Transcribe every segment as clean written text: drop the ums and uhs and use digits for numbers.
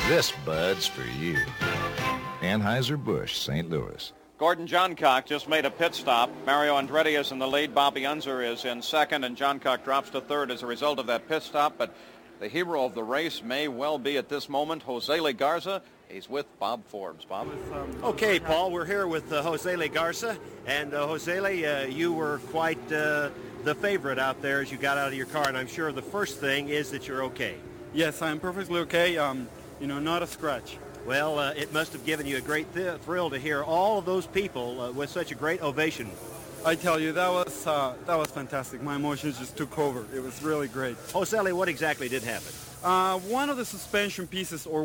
This Bud's for you. Anheuser-Busch, St. Louis. Gordon Johncock just made a pit stop. Mario Andretti is in the lead. Bobby Unser is in second, and Johncock drops to third as a result of that pit stop. But the hero of the race may well be at this moment Jose Legarza. He's with Bob Forbes. Bob? Okay, Paul, we're here with Jose Legarza. And Jose, you were quite the favorite out there as you got out of your car. And I'm sure the first thing is that you're okay. Yes, I'm perfectly okay. Not a scratch. Well, it must have given you a great thrill to hear all of those people with such a great ovation. I tell you, that was fantastic. My emotions just took over. It was really great. Jose, what exactly did happen? One of the suspension pieces, or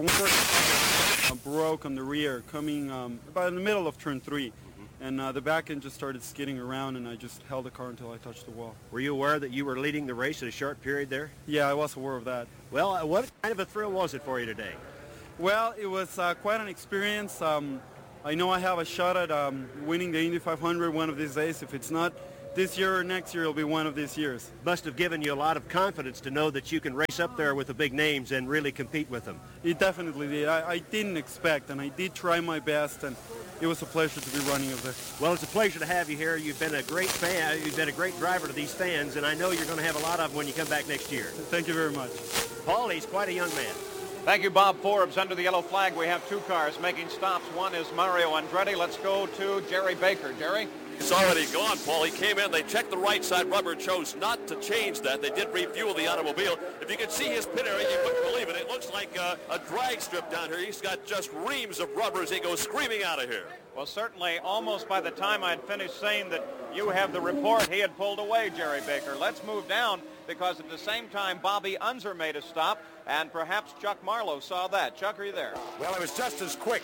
one broke on the rear, coming about in the middle of turn 3. And the back end just started skidding around, and I just held the car until I touched the wall. Were you aware that you were leading the race in a short period there? Yeah, I was aware of that. Well, what kind of a thrill was it for you today? Well, it was quite an experience. I know I have a shot at winning the Indy 500 one of these days. If it's not this year or next year, it'll be one of these years. Must have given you a lot of confidence to know that you can race up there with the big names and really compete with them. It definitely did. I didn't expect, and I did try my best, and it was a pleasure to be running up there. Well, it's a pleasure to have you here. You've been a great fan. You've been a great driver to these fans, and I know you're going to have a lot of them when you come back next year. Thank you very much. Paul, he's quite a young man. Thank you, Bob Forbes. Under the yellow flag, we have two cars making stops. One is Mario Andretti. Let's go to Jerry Baker. Jerry? He's already gone, Paul. He came in. They checked the right side rubber, chose not to change that. They did refuel the automobile. If you could see his pit area, you couldn't believe it. It looks like a drag strip down here. He's got just reams of rubber as he goes screaming out of here. Well, certainly, almost by the time I'd finished saying that you have the report, he had pulled away, Jerry Baker. Let's move down, because at the same time, Bobby Unser made a stop, and perhaps Chuck Marlowe saw that. Chuck, are you there? Well, it was just as quick,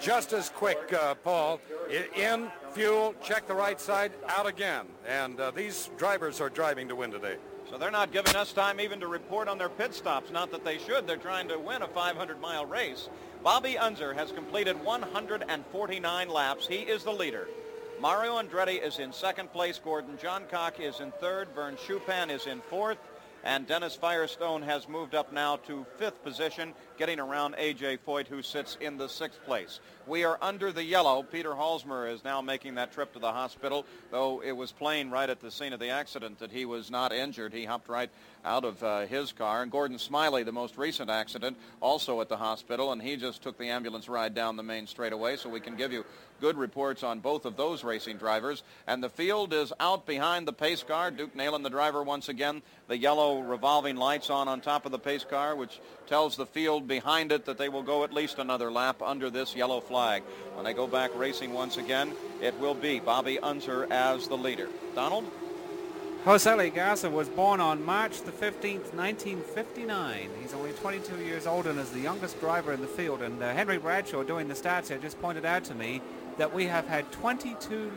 Paul. In, fuel, check the right side, out again. And these drivers are driving to win today. So they're not giving us time even to report on their pit stops. Not that they should. They're trying to win a 500-mile race. Bobby Unser has completed 149 laps. He is the leader. Mario Andretti is in second place. Gordon Johncock is in third. Vern Schuppan is in fourth. And Dennis Firestone has moved up now to fifth position, getting around A.J. Foyt, who sits in the sixth place. We are under the yellow. Peter Halsmer is now making that trip to the hospital, though it was plain right at the scene of the accident that he was not injured. He hopped right out of his car. And Gordon Smiley, the most recent accident, also at the hospital, and he just took the ambulance ride down the main straightaway, so we can give you good reports on both of those racing drivers. And the field is out behind the pace car. Duke Nalen, the driver, once again. The yellow revolving lights on top of the pace car, which tells the field behind it that they will go at least another lap under this yellow flag. When they go back racing once again, it will be Bobby Unser as the leader. Donald? Jose Legarza was born on March the 15th, 1959. He's only 22 years old and is the youngest driver in the field. And Henry Bradshaw, doing the stats here, just pointed out to me that we have had 22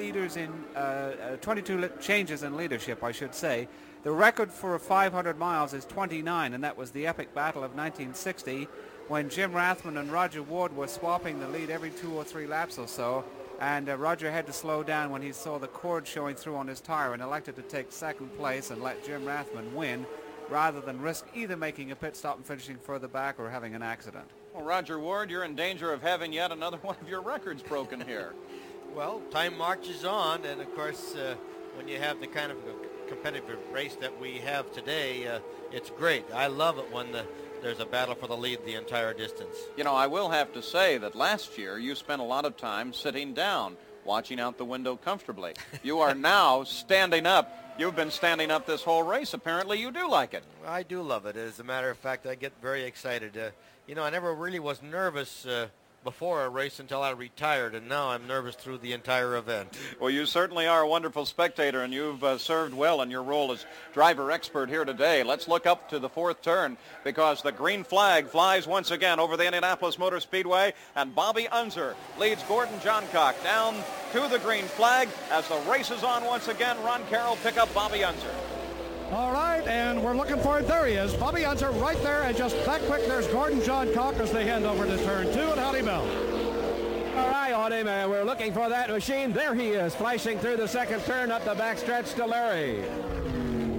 changes in leadership, I should say. The record for 500 miles is 29, and that was the epic battle of 1960 when Jim Rathman and Roger Ward were swapping the lead every 2 or 3 laps or so. And Roger had to slow down when he saw the cord showing through on his tire and elected to take second place and let Jim Rathman win rather than risk either making a pit stop and finishing further back or having an accident. Well, Roger Ward, you're in danger of having yet another one of your records broken here. Well, time marches on, and of course, when you have the kind of competitive race that we have today, it's great. I love it when there's a battle for the lead the entire distance. You know, I will have to say that last year you spent a lot of time sitting down, watching out the window comfortably. You are now standing up. You've been standing up this whole race. Apparently you do like it. Well, I do love it. As a matter of fact, I get very excited. I never really was nervous before a race until I retired, and now I'm nervous through the entire event. Well, you certainly are a wonderful spectator, and you've served well in your role as driver expert here today. Let's look up to the fourth turn, because the green flag flies once again over the Indianapolis Motor Speedway, and Bobby Unser leads Gordon Johncock down to the green flag. As the race is on once again, Ron Carroll pick up Bobby Unser. All right, and we're looking for it. There he is. Bobby Unser right there, and just that quick, there's Gordon Johncock as they hand over to turn 2, and howdy, Mel. All right, Audie, man, we're looking for that machine. There he is, flashing through the second turn up the backstretch to Larry.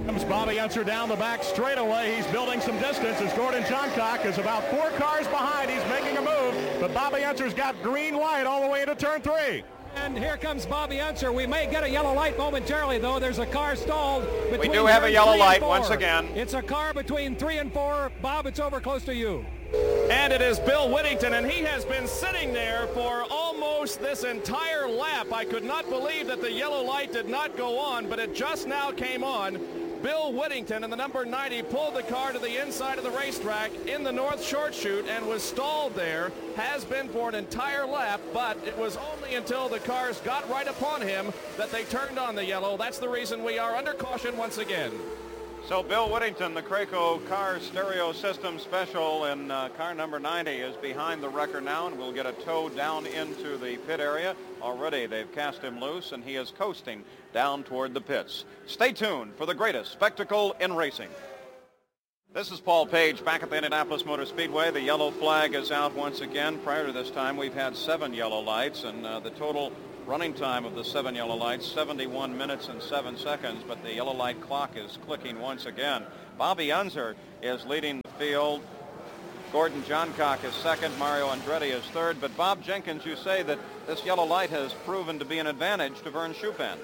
Comes Bobby Unser down the back straightaway. He's building some distance as Gordon Johncock is about 4 cars behind. He's making a move, but Bobby Unser's got green light all the way into turn 3. And here comes Bobby Unser. We may get a yellow light momentarily, though. There's a car stalled between We do have a yellow light 4. once again. It's a car between 3 and 4. Bob, it's over close to you. And it is Bill Whittington, and he has been sitting there for almost this entire lap. I could not believe that the yellow light did not go on, but it just now came on. Bill Whittington in the number 90 pulled the car to the inside of the racetrack in the North Short Chute and was stalled there. Has been for an entire lap, but it was only until the cars got right upon him that they turned on the yellow. That's the reason we are under caution once again. So Bill Whittington, the Craco car stereo system special in car number 90, is behind the wrecker now and will get a tow down into the pit area. Already they've cast him loose and he is coasting down toward the pits. Stay tuned for the greatest spectacle in racing. This is Paul Page back at the Indianapolis Motor Speedway. The yellow flag is out once again. Prior to this time, we've had 7 yellow lights, and the total running time of the 7 yellow lights, 71 minutes and 7 seconds, but the yellow light clock is clicking once again. Bobby Unser is leading the field. Gordon Johncock is second. Mario Andretti is third. But Bob Jenkins, you say that this yellow light has proven to be an advantage to Vern Schuppan.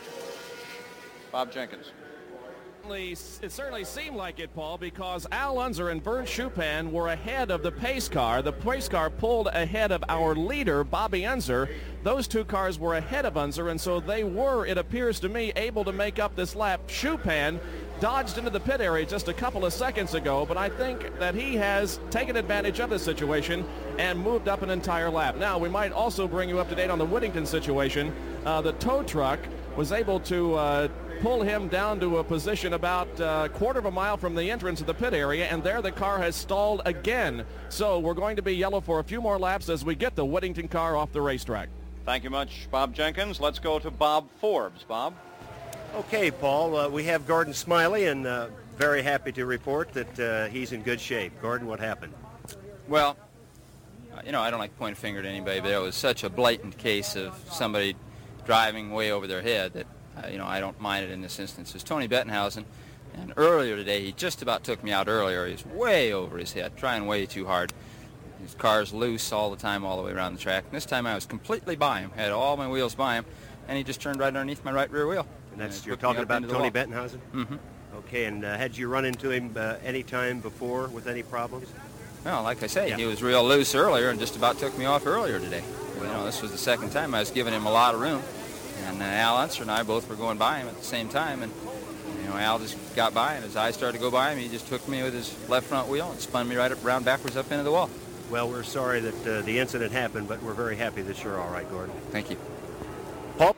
Bob Jenkins. It certainly seemed like it, Paul, because Al Unser and Vern Schuppan were ahead of the pace car. The pace car pulled ahead of our leader, Bobby Unser. Those 2 cars were ahead of Unser, and so they were, it appears to me, able to make up this lap. Schuppan dodged into the pit area just a couple of seconds ago, but I think that he has taken advantage of the situation and moved up an entire lap. Now, we might also bring you up to date on the Whittington situation. The tow truck was able to pull him down to a position about a quarter of a mile from the entrance of the pit area, and there the car has stalled again. So we're going to be yellow for a few more laps as we get the Whittington car off the racetrack. Thank you much, Bob Jenkins. Let's go to Bob Forbes. Bob? Okay, Paul, we have Gordon Smiley, and very happy to report that he's in good shape. Gordon, what happened? Well, I don't like to point a finger at anybody, but it was such a blatant case of somebody driving way over their head that I don't mind it in this instance. It's Tony Bettenhausen, and earlier today, he just about took me out earlier. He's way over his head, trying way too hard. His car's loose all the time, all the way around the track. And this time I was completely by him, had all my wheels by him, and he just turned right underneath my right rear wheel. And that's, you're talking about Tony Bettenhausen? Mm-hmm. Okay, and had you run into him any time before with any problems? Well, like I say, he was real loose earlier and just about took me off earlier today. This was the second time I was giving him a lot of room. And Al Unser and I both were going by him at the same time, and Al just got by, and as I started to go by him, he just took me with his left front wheel and spun me right up, around backwards up into the wall. Well, we're sorry that the incident happened, but we're very happy that you're all right, Gordon. Thank you. Paul?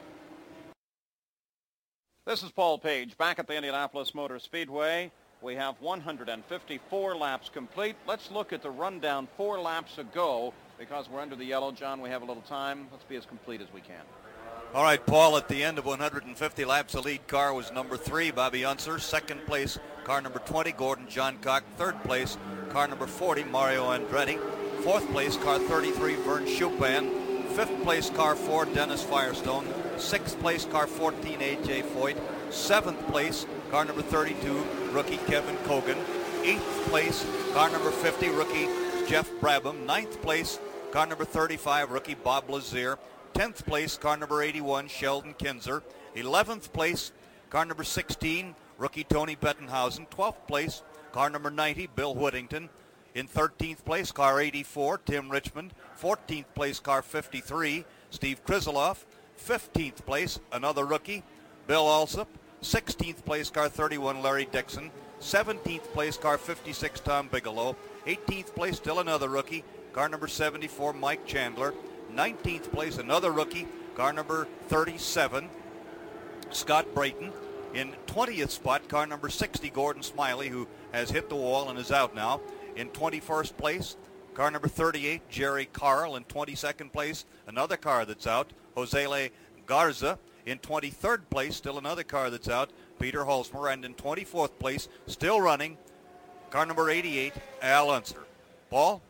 This is Paul Page back at the Indianapolis Motor Speedway. We have 154 laps complete. Let's look at the rundown 4 laps ago. Because we're under the yellow, John, we have a little time. Let's be as complete as we can. All right, Paul, at the end of 150 laps, the lead car was number 3, Bobby Unser. Second place, car number 20, Gordon Johncock. Third place, car number 40, Mario Andretti. Fourth place, car 33, Vern Schuppan. Fifth place, car 4, Dennis Firestone. Sixth place, car 14, A.J. Foyt. Seventh place, car number 32, rookie Kevin Kogan. Eighth place, car number 50, rookie Jeff Brabham. Ninth place, car number 35, rookie Bob Lazier. 10th place, car number 81, Sheldon Kinzer. 11th place, car number 16, rookie Tony Bettenhausen. 12th place, car number 90, Bill Whittington. In 13th place, car 84, Tim Richmond. 14th place, car 53, Steve Krizeloff. 15th place, another rookie, Bill Alsop. 16th place, car 31, Larry Dixon. 17th place, car 56, Tom Bigelow. 18th place, still another rookie, car number 74, Mike Chandler. 19th place, another rookie, car number 37, Scott Brayton. In 20th spot, car number 60, Gordon Smiley, who has hit the wall and is out now. In 21st place, car number 38, Jerry Carl. In 22nd place, another car that's out, Jose Garza. In 23rd place, still another car that's out, Peter Holzmer. And in 24th place, still running, car number 88, Al Unser. Paul?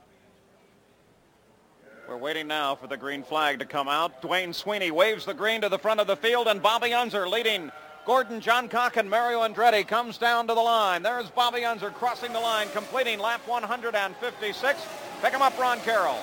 We're waiting now for the green flag to come out. Dwayne Sweeney waves the green to the front of the field, and Bobby Unser leading Gordon Johncock and Mario Andretti comes down to the line. There's Bobby Unser crossing the line, completing lap 156. Pick him up, Ron Carroll.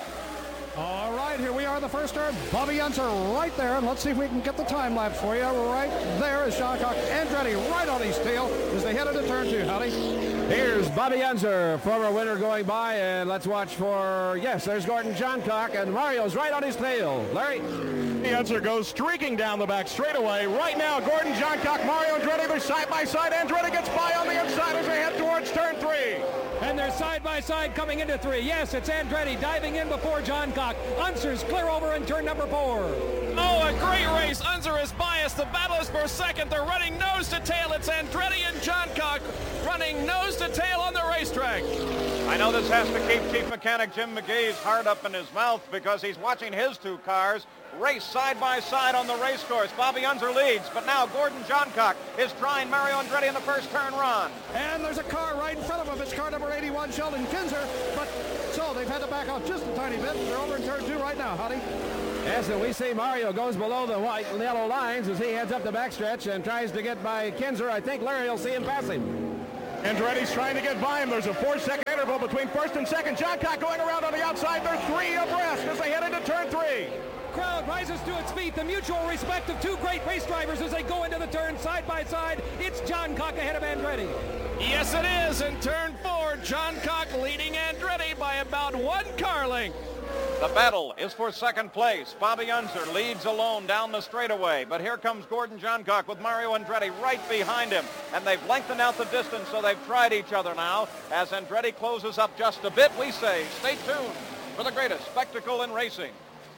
All right, here we are in the first turn. Bobby Unser right there, and let's see if we can get the time lapse for you. Right there is Johncock. Andretti right on his tail as they head into turn 2, Howdy. Here's Bobby Unser, former winner, going by, and let's watch for, yes, there's Gordon Johncock, and Mario's right on his tail. Larry? Unser goes streaking down the back straightaway. Right now, Gordon Johncock, Mario Andretti, they're side by side. Andretti gets by on the inside as they head towards turn 3. And they're side by side coming into 3. Yes, it's Andretti diving in before Johncock. Unser's clear over in turn number 4. Oh, a great race. Unser is biased. The battle is for second. They're running nose to tail. It's Andretti and Johncock running nose to tail on the racetrack. I know this has to keep Chief Mechanic Jim McGee's heart up in his mouth because he's watching his 2 cars race side by side on the race course. Bobby Unser leads, but now Gordon Johncock is trying Mario Andretti in the first turn run. And there's a car right in front of him. It's car number 81, Sheldon Kinzer. But so they've had to back out just a tiny bit. They're over in turn 2 right now, Howdy. Yes, and we see Mario goes below the white and yellow lines as he heads up the backstretch and tries to get by Kinzer. I think Larry will see him pass him. Andretti's trying to get by him. There's a 4-second interval between first and second. Johncock going around on the outside. They're 3 abreast as they head into turn 3. Crowd rises to its feet. The mutual respect of 2 great race drivers as they go into the turn side by side. It's Johncock ahead of Andretti. Yes, it is. In turn 4, Johncock leading Andretti by about 1 car length. The battle is for second place. Bobby Unser leads alone down the straightaway, but here comes Gordon Johncock with Mario Andretti right behind him, and they've lengthened out the distance, so they've tried each other now. As Andretti closes up just a bit, we say, stay tuned for the greatest spectacle in racing.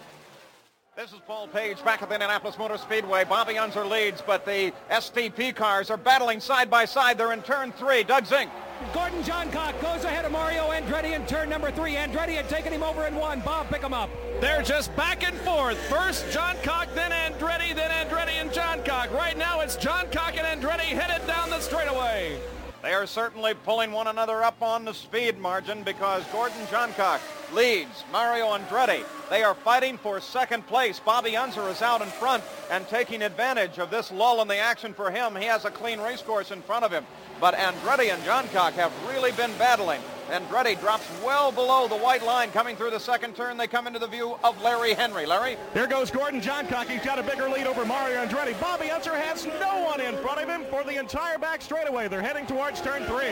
This is Paul Page back at the Indianapolis Motor Speedway. Bobby Unser leads, but the STP cars are battling side by side. They're in turn 3. Doug Zink. Gordon Johncock goes ahead of Mario Andretti in turn number 3. Andretti had taken him over in 1. Bob, pick him up. They're just back and forth. First Johncock, then Andretti and Johncock. Right now it's Johncock and Andretti headed down the straightaway. They are certainly pulling one another up on the speed margin because Gordon Johncock leads Mario Andretti. They are fighting for second place. Bobby Unser is out in front and taking advantage of this lull in the action for him. He has a clean race course in front of him. But Andretti and Johncock have really been battling. Andretti drops well below the white line coming through the second turn. They come into the view of Larry Henry. Larry? Here goes Gordon Johncock. He's got a bigger lead over Mario Andretti. Bobby Unser has no one in front of him for the entire back straightaway. They're heading towards turn 3.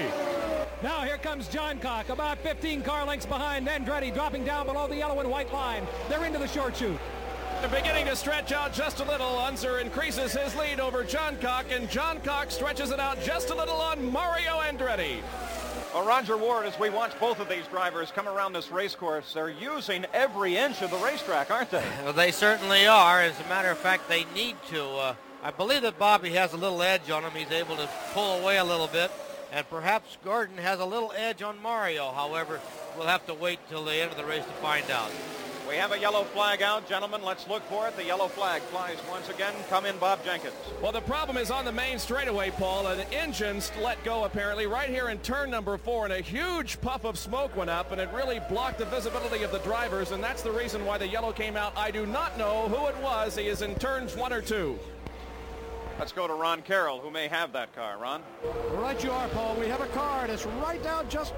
Now here comes Johncock, about 15 car lengths behind Andretti, dropping down below the yellow and white line. They're into the short chute. They're beginning to stretch out just a little. Unser increases his lead over Johncock, and Johncock stretches it out just a little on Mario Andretti. Well, Roger Ward, as we watch both of these drivers come around this race course, they're using every inch of the racetrack, aren't they? Well, they certainly are. As a matter of fact, they need to. I believe that Bobby has a little edge on him. He's able to pull away a little bit. And perhaps Gordon has a little edge on Mario. However, we'll have to wait till the end of the race to find out. We have a yellow flag out, gentlemen. Let's look for it. The yellow flag flies once again. Come in, Bob Jenkins. Well, the problem is on the main straightaway, Paul. An engine's let go, apparently, right here in turn number 4, and a huge puff of smoke went up, and it really blocked the visibility of the drivers, and that's the reason why the yellow came out. I do not know who it was. He is in turns 1 or 2. Let's go to Ron Carroll, who may have that car. Ron? Right you are, Paul. We have a car that's right down just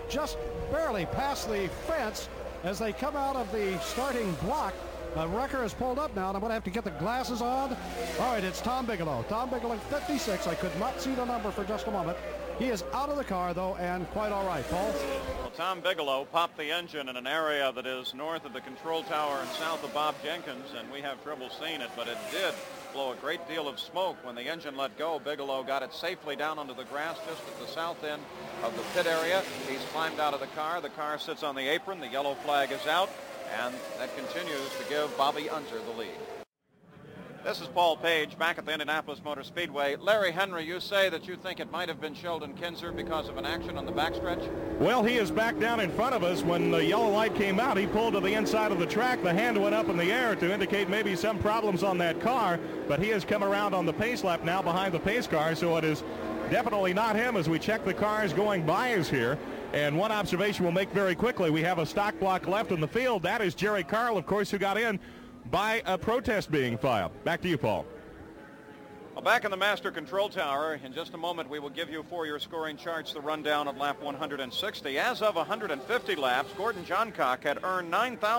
barely past the fence as they come out of the starting block. Wrecker is pulled up now, and I'm going to have to get the glasses on. All right, it's Tom Bigelow. Tom Bigelow, 56. I could not see the number for just a moment. He is out of the car, though, and quite all right. Paul? Well, Tom Bigelow popped the engine in an area that is north of the control tower and south of Bob Jenkins, and we have trouble seeing it, but it did blow a great deal of smoke when the engine let go. Bigelow got it safely down onto the grass just at the south end of the pit area. He's climbed out of the car. The car sits on the apron. The yellow flag is out, and that continues to give Bobby Unser the lead. This is Paul Page back at the Indianapolis Motor Speedway. Larry Henry, you say that you think it might have been Sheldon Kinzer because of an action on the backstretch? Well, he is back down in front of us. When the yellow light came out, he pulled to the inside of the track. The hand went up in the air to indicate maybe some problems on that car, but he has come around on the pace lap now behind the pace car, so it is definitely not him as we check the cars going by us here. And one observation we'll make very quickly. We have a stock block left in the field. That is Jerry Carl, of course, who got in by a protest being filed. Back to you, Paul. Well, back in the master control tower, in just a moment we will give you for your scoring charts the rundown of lap 160. As of 150 laps, Gordon Johncock had earned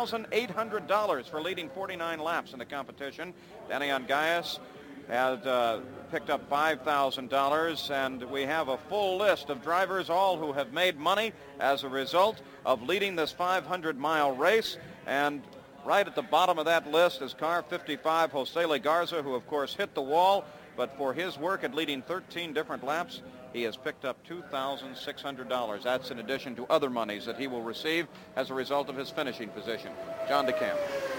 $9,800 for leading 49 laps in the competition. Danny Ongais had picked up $5,000, and we have a full list of drivers, all who have made money as a result of leading this 500-mile race. And right at the bottom of that list is car 55, Jose Legarza, who of course hit the wall, but for his work at leading 13 different laps, he has picked up $2,600. That's in addition to other monies that he will receive as a result of his finishing position. John DeCamp.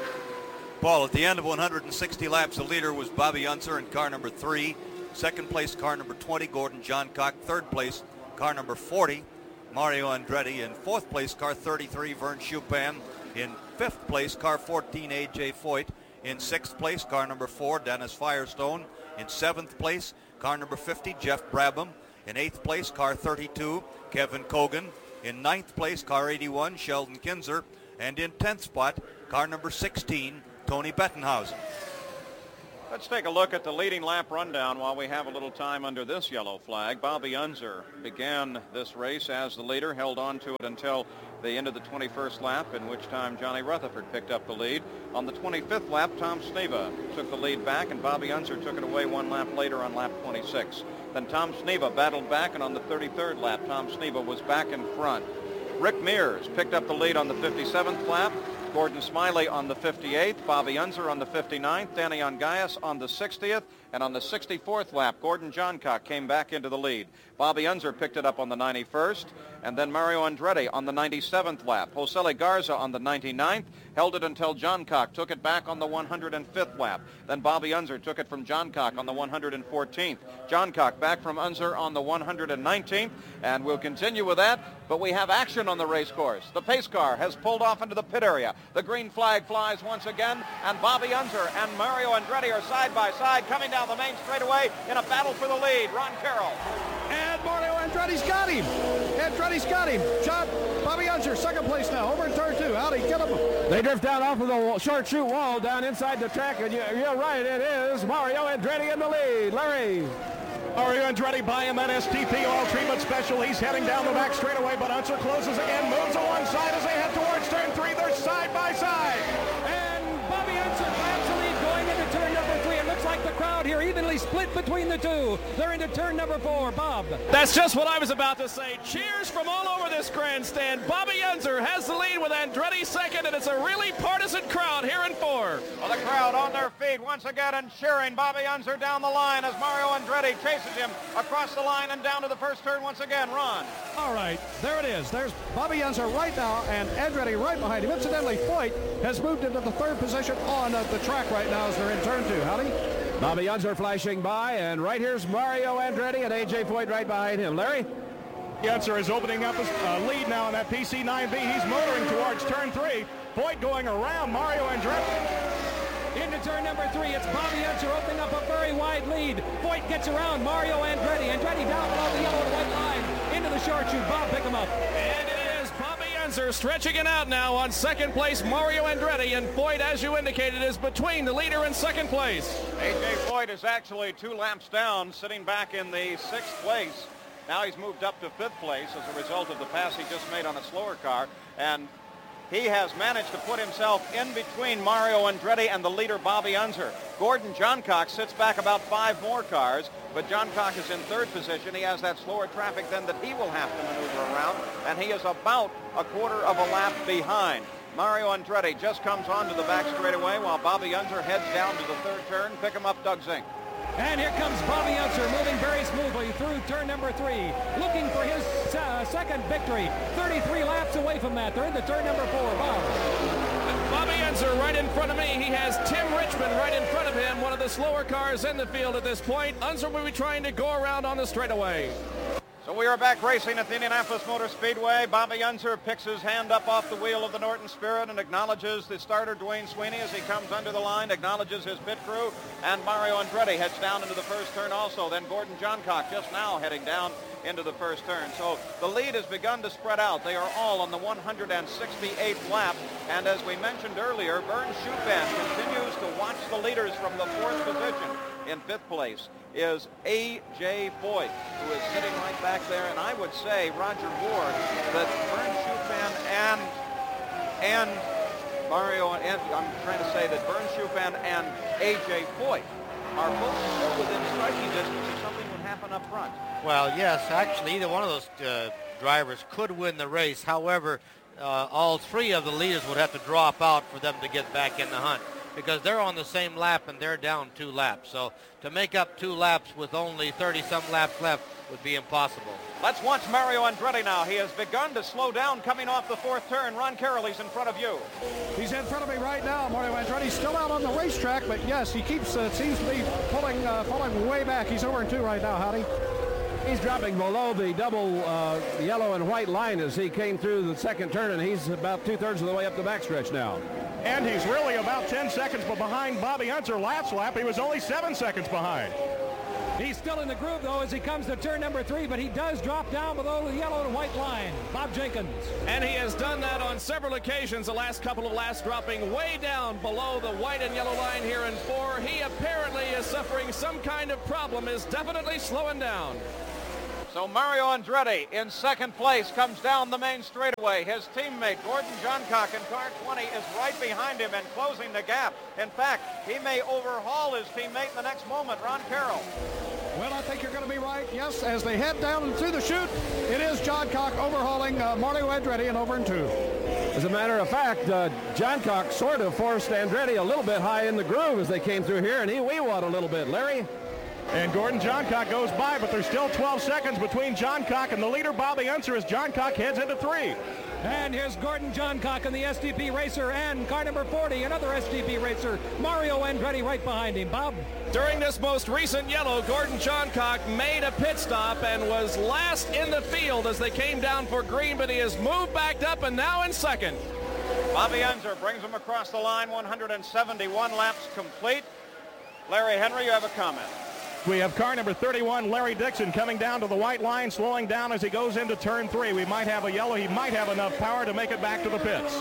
Paul, at the end of 160 laps, the leader was Bobby Unser in car number 3. Second place, car number 20, Gordon Johncock. Third place, car number 40, Mario Andretti. In fourth place, car 33, Vern Chupin. In fifth place, car 14, A.J. Foyt. In sixth place, car number 4, Dennis Firestone. In seventh place, car number 50, Jeff Brabham. In eighth place, car 32, Kevin Cogan. In ninth place, car 81, Sheldon Kinzer. And in 10th spot, car number 16, Tony Bettenhausen. Let's take a look at the leading lap rundown while we have a little time under this yellow flag. Bobby Unser began this race as the leader, held on to it until the end of the 21st lap, in which time Johnny Rutherford picked up the lead. On the 25th lap, Tom Sneva took the lead back, and Bobby Unser took it away one lap later on lap 26. Then Tom Sneva battled back, and on the 33rd lap, Tom Sneva was back in front. Rick Mears picked up the lead on the 57th lap. Gordon Smiley on the 58th, Bobby Unser on the 59th, Danny Ongais on the 60th, and on the 64th lap, Gordon Johncock came back into the lead. Bobby Unser picked it up on the 91st, and then Mario Andretti on the 97th lap. Jose Legarza on the 99th, held it until Johncock took it back on the 105th lap. Then Bobby Unser took it from Johncock on the 114th. Johncock back from Unser on the 119th, and we'll continue with that, but we have action on the race course. The pace car has pulled off into the pit area. The green flag flies once again, and Bobby Unser and Mario Andretti are side by side coming down the main straightaway in a battle for the lead. Ron Carroll. And Mario Andretti's got him. Bobby Unser, second place now, over in turn 2. Howdy, get him. They drift down off of the short chute wall down inside the track, and you're right, it is Mario Andretti in the lead. Larry. Mario Andretti buying that STP oil treatment special. He's heading down the back straightaway, but Unser closes again, moves to one side as they head towards turn 3. They're side by side. And Bobby Unser grabs the lead going into turn number 3. It looks like the crowd here evenly split between the two. They're into turn number 4. Bob. That's just what I was about to say. Cheers from all over this grandstand. Bobby Unser has the lead with Andretti second, and it's a really partisan crowd here in 4. Well, the crowd on their feet once again and cheering Bobby Unser down the line as Mario Andretti chases him across the line and down to the first turn once again. Ron. All right, there it is. There's Bobby Unser right now and Andretti right behind him. Incidentally, Foyt has moved into the third position on the track right now as they're in turn 2. Howdy. Bobby Unser flashing by, and right here's Mario Andretti and A.J. Foyt right behind him. Larry? Unser is opening up his lead now in that PC9B. He's motoring towards turn 3. Foyt going around Mario Andretti. Into turn number 3, it's Bobby Unser opening up a very wide lead. Foyt gets around Mario Andretti. Andretti down below the yellow and white line into the short chute. Bob, pick him up. And it is Bobby Unser stretching it out now on second place, Mario Andretti, and Foyt, as you indicated, is between the leader and second place. A.J. Foyt is actually 2 laps down, sitting back in the 6th place. Now he's moved up to 5th place as a result of the pass he just made on a slower car, and he has managed to put himself in between Mario Andretti and the leader, Bobby Unser. Gordon Johncock sits back about 5 more cars, but Johncock is in 3rd position. He has that slower traffic then that he will have to maneuver around, and he is about a quarter of a lap behind. Mario Andretti just comes onto the back straightaway while Bobby Unser heads down to the 3rd turn. Pick him up, Doug Zink. And here comes Bobby Unser moving very smoothly through turn number 3, looking for his second victory. 33 laps away from that. They're into turn number 4. Bob. Bobby Unser right in front of me. He has Tim Richmond right in front of him, one of the slower cars in the field at this point. Unser will be trying to go around on the straightaway. So we are back racing at the Indianapolis Motor Speedway. Bobby Unser picks his hand up off the wheel of the Norton Spirit and acknowledges the starter, Dwayne Sweeney, as he comes under the line, acknowledges his pit crew, and Mario Andretti heads down into the first turn also. Then Gordon Johncock just now heading down into the first turn. So the lead has begun to spread out. They are all on the 168th lap, and as we mentioned earlier, Vern Chupin continues to watch the leaders from the 4th position. In 5th place is A.J. Foyt, who is sitting right back there. And I would say, Roger Ward, that Vern Schuppan and Mario, and I'm trying to say that Vern Schuppan and A.J. Foyt are both still within striking distance if something would happen up front. Well, yes, actually, either one of those drivers could win the race. However, all three of the leaders would have to drop out for them to get back in the hunt, because they're on the same lap and they're down 2 laps. So to make up 2 laps with only 30-some laps left would be impossible. Let's watch Mario Andretti now. He has begun to slow down coming off the 4th turn. Ron Carroll, he's in front of you. He's in front of me right now. Mario Andretti's still out on the racetrack, but yes, he keeps seems to be pulling way back. He's over in 2 right now, Howdy. He's dropping below the double yellow and white line as he came through the 2nd turn, and he's about 2/3 of the way up the backstretch now. And he's really about 10 seconds behind Bobby Unser. Last lap, he was only 7 seconds behind. He's still in the groove, though, as he comes to turn number 3, but he does drop down below the yellow and white line. Bob Jenkins. And he has done that on several occasions, the last couple of laps, dropping way down below the white and yellow line here in 4. He apparently is suffering some kind of problem, is definitely slowing down. So Mario Andretti in 2nd place comes down the main straightaway. His teammate Gordon Johncock in car 20 is right behind him and closing the gap. In fact, he may overhaul his teammate in the next moment. Ron Carroll. Well, I think you're going to be right. Yes, as they head down and through the chute, it is Johncock overhauling Mario Andretti and over in 2. As a matter of fact, Johncock sort of forced Andretti a little bit high in the groove as they came through here, and he wee-wawed a little bit. Larry? And Gordon Johncock goes by, but there's still 12 seconds between Johncock and the leader, Bobby Unser, as Johncock heads into 3. And here's Gordon Johncock and the SDP racer, and car number 40, another SDP racer, Mario Andretti right behind him. Bob? During this most recent yellow, Gordon Johncock made a pit stop and was last in the field as they came down for green, but he has moved back up and now in 2nd. Bobby Unser brings him across the line, 171 laps complete. Larry Henry, you have a comment. We have car number 31, Larry Dixon, coming down to the white line, slowing down as he goes into turn 3. We might have a yellow. He might have enough power to make it back to the pits.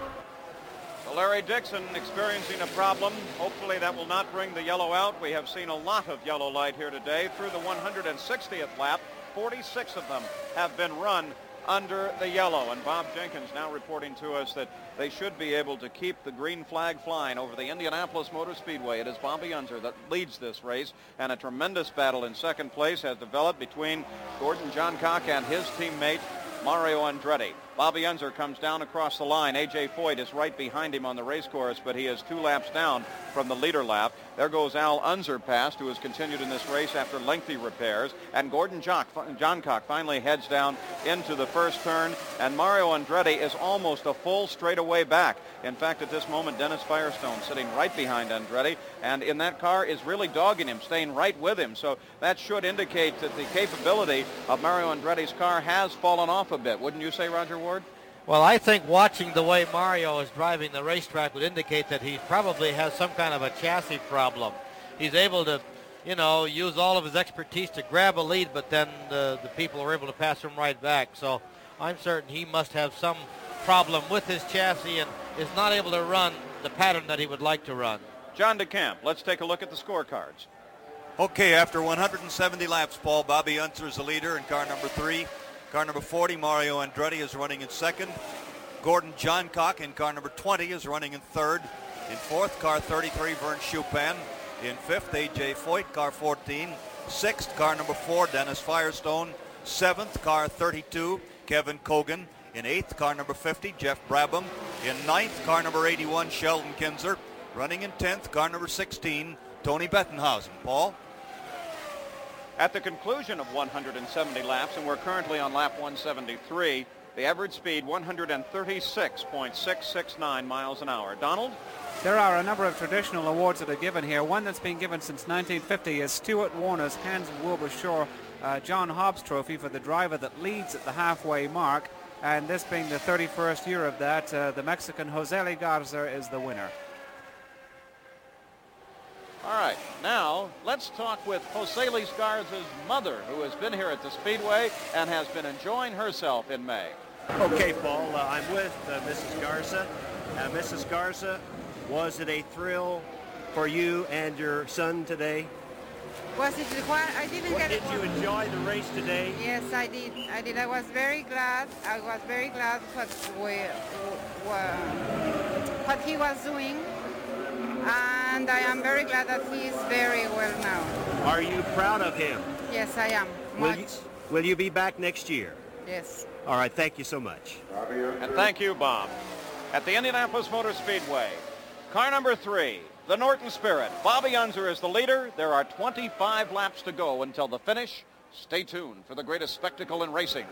So Larry Dixon experiencing a problem. Hopefully that will not bring the yellow out. We have seen a lot of yellow light here today. Through the 160th lap, 46 of them have been run under the yellow. And Bob Jenkins now reporting to us that they should be able to keep the green flag flying over the Indianapolis Motor Speedway. It is Bobby Unser that leads this race, and a tremendous battle in 2nd place has developed between Gordon Johncock and his teammate Mario Andretti. Bobby Unser comes down across the line. A.J. Foyt is right behind him on the race course, but he is 2 laps down from the leader lap. There goes Al Unser past, who has continued in this race after lengthy repairs. And Gordon Johncock finally heads down into the 1st turn, and Mario Andretti is almost a full straightaway back. In fact, at this moment, Dennis Firestone sitting right behind Andretti, and in that car is really dogging him, staying right with him. So that should indicate that the capability of Mario Andretti's car has fallen off a bit. Wouldn't you say, Roger Ward? Well, I think watching the way Mario is driving the racetrack would indicate that he probably has some kind of a chassis problem. He's able to, use all of his expertise to grab a lead, but then the people are able to pass him right back. So I'm certain he must have some problem with his chassis and is not able to run the pattern that he would like to run. John DeCamp, let's take a look at the scorecards. Okay, after 170 laps, Paul, Bobby Unser is the leader in car number 3. Car number 40, Mario Andretti, is running in 2nd. Gordon Johncock in car number 20 is running in 3rd. In 4th, car 33, Vern Schuppan. In 5th, A.J. Foyt, car 14. 6th, car number 4, Dennis Firestone. 7th, car 32, Kevin Cogan. In 8th, car number 50, Jeff Brabham. In 9th, car number 81, Sheldon Kinzer. Running in 10th, car number 16, Tony Bettenhausen. Paul? At the conclusion of 170 laps, and we're currently on lap 173, the average speed 136.669 miles an hour. Donald? There are a number of traditional awards that are given here. One that's been given since 1950 is Stuart Warner's Hans Wilbur Shaw John Hobbs Trophy for the driver that leads at the halfway mark. And this being the 31st year of that, the Mexican Jose Garza is the winner. All right, now let's talk with Jose Garza's mother, who has been here at the Speedway and has been enjoying herself in May. Okay, Paul, I'm with Mrs. Garza. Mrs. Garza, was it a thrill for you and your son today? Was it required? I didn't get it. Did you enjoy the race today? Yes, I did. I was very glad. What he was doing, and I am very glad that he is very well now. Are you proud of him? Yes, I am. Will you be back next year? Yes. All right, thank you so much. And thank you, Bob. At the Indianapolis Motor Speedway, car number 3, the Norton Spirit. Bobby Unser is the leader. There are 25 laps to go until the finish. Stay tuned for the greatest spectacle in racing.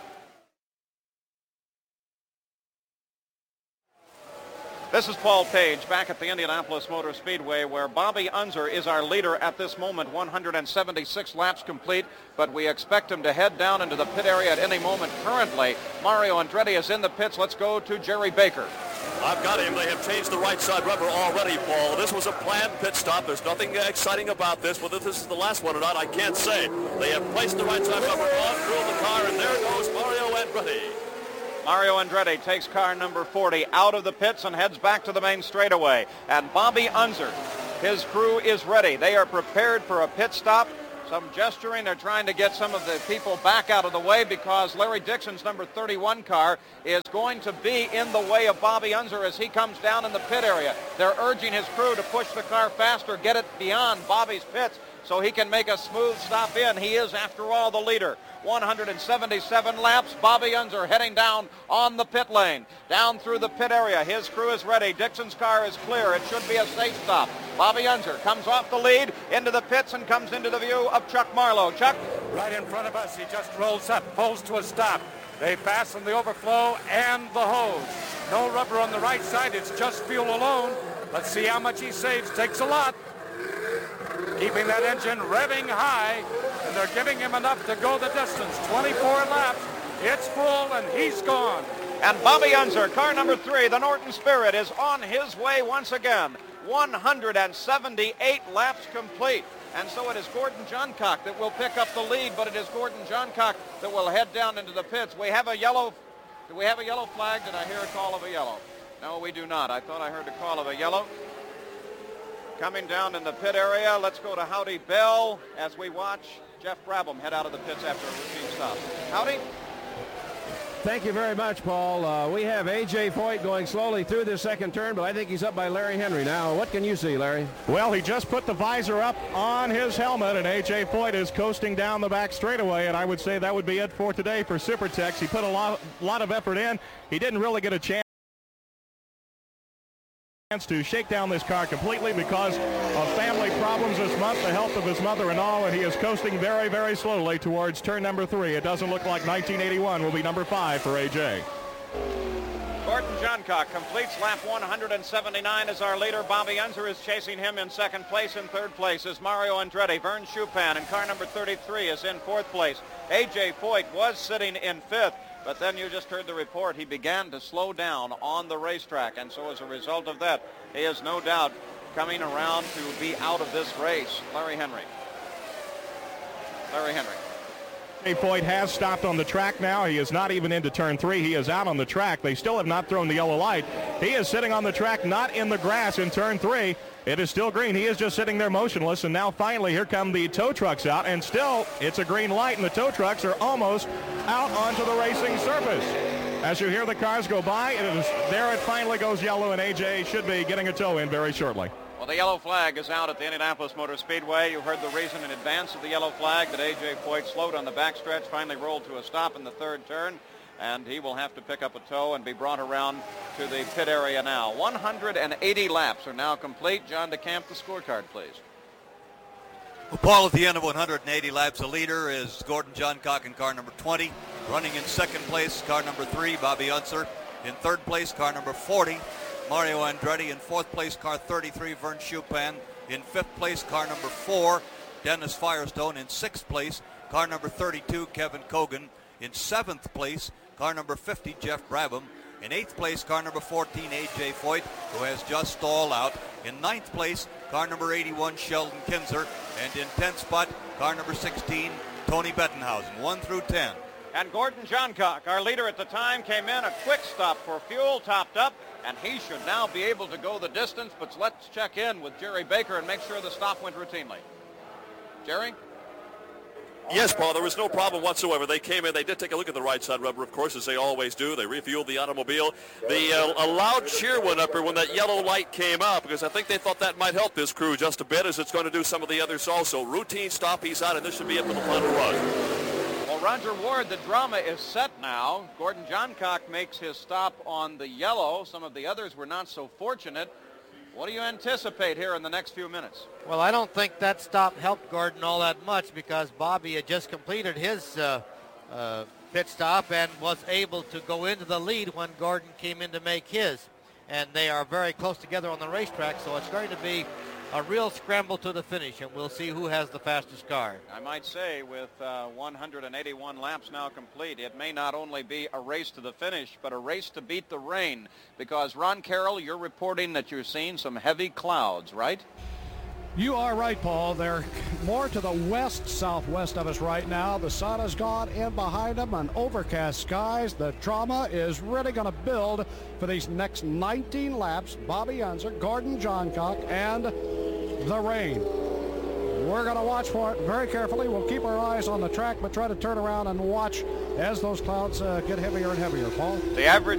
This is Paul Page back at the Indianapolis Motor Speedway, where Bobby Unser is our leader at this moment, 176 laps complete, but we expect him to head down into the pit area at any moment. Currently, Mario Andretti is in the pits. Let's go to Jerry Baker. I've got him. They have changed the right side rubber already, Paul. This was a planned pit stop. There's nothing exciting about this. Whether this is the last one or not, I can't say. They have placed the right side rubber on through the car, and there goes Mario Andretti. Mario Andretti takes car number 40 out of the pits and heads back to the main straightaway. And Bobby Unser, his crew is ready. They are prepared for a pit stop. Some gesturing. They're trying to get some of the people back out of the way because Larry Dixon's number 31 car is going to be in the way of Bobby Unser as he comes down in the pit area. They're urging his crew to push the car faster, get it beyond Bobby's pits so he can make a smooth stop in. He is, after all, the leader. 177 laps. Bobby Unser heading down on the pit lane. Down through the pit area. His crew is ready. Dixon's car is clear. It should be a safe stop. Bobby Unser comes off the lead into the pits and comes into the view of Chuck Marlowe. Chuck? Right in front of us, he just rolls up, pulls to a stop. They fasten the overflow and the hose. No rubber on the right side. It's just fuel alone. Let's see how much he saves. Takes a lot. Keeping that engine revving high, and they're giving him enough to go the distance. 24 laps. It's full, and he's gone. And Bobby Unser, car number 3, the Norton Spirit, is on his way once again. 178 laps complete. And so it is Gordon Johncock that will pick up the lead, but it is Gordon Johncock that will head down into the pits. Do we have a yellow flag? Did I hear a call of a yellow? No, we do not. I thought I heard a call of a yellow. Coming down in the pit area, let's go to Howdy Bell as we watch Jeff Brabham head out of the pits after a routine stop. Howdy? Thank you very much, Paul. We have A.J. Foyt going slowly through this second turn, but I think he's up by Larry Henry now. What can you see, Larry? Well, he just put the visor up on his helmet, and A.J. Foyt is coasting down the back straightaway, and I would say that would be it for today for Supertex. He put a lot of effort in. He didn't really get a chance to shake down this car completely because of family problems this month, the health of his mother and all, and he is coasting very, very slowly towards turn number 3. It doesn't look like 1981 will be number 5 for AJ. Gordon Johncock completes lap 179 as our leader. Bobby Unser is chasing him in second place. In third place is Mario Andretti. Vern Chupan in car number 33 is in fourth place. A.J. Foyt was sitting in fifth. But then you just heard the report. He began to slow down on the racetrack, and so as a result of that, he is no doubt coming around to be out of this race. Larry Henry. Foyt has stopped on the track now. He is not even into turn 3. He is out on the track. They still have not thrown the yellow light. He is sitting on the track, not in the grass in turn 3. It is still green. He is just sitting there motionless, and now finally here come the tow trucks out, and still it's a green light, and the tow trucks are almost out onto the racing surface. As you hear the cars go by, it finally goes yellow, and AJ should be getting a tow in very shortly. Well, the yellow flag is out at the Indianapolis Motor Speedway. You heard the reason in advance of the yellow flag that A.J. Foyt slowed on the backstretch, finally rolled to a stop in the third turn, and he will have to pick up a tow and be brought around to the pit area now. 180 laps are now complete. John DeCamp, the scorecard, please. Well, Paul, at the end of 180 laps, the leader is Gordon Johncock in car number 20. Running in second place, car number 3, Bobby Unser. In third place, car number 40, Mario Andretti. In fourth place, car 33, Vern Chupan. In fifth place, car number 4, Dennis Firestone. In sixth place, car number 32, Kevin Cogan. In seventh place, car number 50, Jeff Brabham. In eighth place, car number 14, A.J. Foyt, who has just stalled out. In ninth place, car number 81, Sheldon Kinzer. And in 10th spot, car number 16, Tony Bettenhausen, 1 through 10. And Gordon Johncock, our leader at the time, came in a quick stop for fuel, topped up, and he should now be able to go the distance. But let's check in with Jerry Baker and make sure the stop went routinely. Jerry? Yes, Paul, there was no problem whatsoever. They came in, they did take a look at the right side rubber, of course, as they always do. They refueled the automobile. A loud cheer went up here when that yellow light came out, because I think they thought that might help this crew just a bit, as it's going to do some of the others also. Routine stop, he's out, and this should be it for the final run. Well, Roger Ward, the drama is set now. Gordon Johncock makes his stop on the yellow. Some of the others were not so fortunate. What do you anticipate here in the next few minutes? Well, I don't think that stop helped Gordon all that much, because Bobby had just completed his pit stop and was able to go into the lead when Gordon came in to make his. And they are very close together on the racetrack, so it's going to be a real scramble to the finish, and we'll see who has the fastest car. I might say, with 181 laps now complete, it may not only be a race to the finish, but a race to beat the rain, because Ron Carroll, you're reporting that you're seeing some heavy clouds, right? You are right, Paul. They're more to the west-southwest of us right now. The sun has gone in behind them and overcast skies. The drama is really going to build for these next 19 laps. Bobby Unser, Gordon Johncock, and the rain. We're going to watch for it very carefully. We'll keep our eyes on the track, but try to turn around and watch as those clouds get heavier and heavier, Paul. The average